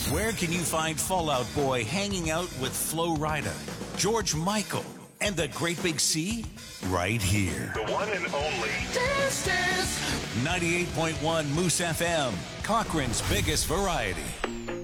Where can you find Fall Out Boy hanging out with Flo Rida, George Michael, and the Great Big Sea? Right here. The one and only. This is 98.1 Moose FM, Cochrane's biggest variety.